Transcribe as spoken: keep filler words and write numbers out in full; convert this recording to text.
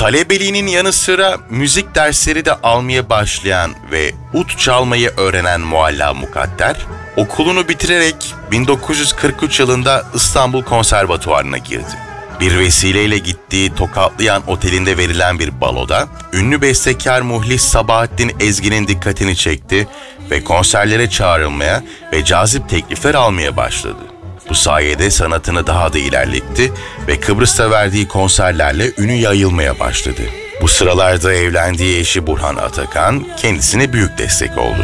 Talebeliğinin yanı sıra müzik dersleri de almaya başlayan ve ud çalmayı öğrenen Mualla Mukadder, okulunu bitirerek bin dokuz yüz kırk üç yılında İstanbul Konservatuvarı'na girdi. Bir vesileyle gittiği Tokatlıyan Oteli'nde verilen bir baloda ünlü bestekar Muhlis Sabahattin Ezgi'nin dikkatini çekti ve konserlere çağrılmaya ve cazip teklifler almaya başladı. Bu sayede sanatını daha da ilerletti ve Kıbrıs'ta verdiği konserlerle ünü yayılmaya başladı. Bu sıralarda evlendiği eşi Burhan Atakan kendisine büyük destek oldu.